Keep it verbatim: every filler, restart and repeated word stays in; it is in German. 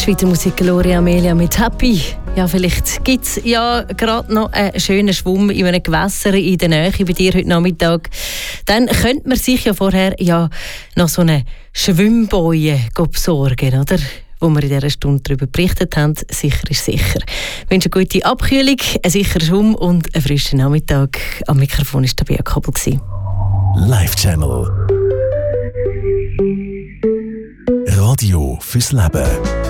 Schweizer Musik Gloria Amelia mit Happy. Ja, vielleicht gibt es ja gerade noch einen schönen Schwumm in einem Gewässer in der Nähe bei dir heute Nachmittag. Dann könnte man sich ja vorher ja noch so eine Schwimmboje besorgen, oder? Wo wir in dieser Stunde darüber berichtet haben. Sicher ist sicher. Ich wünsche eine gute Abkühlung, einen sicheren Schwumm und einen frischen Nachmittag. Am Mikrofon war Tabea Kabel. Live Channel. Radio fürs Leben.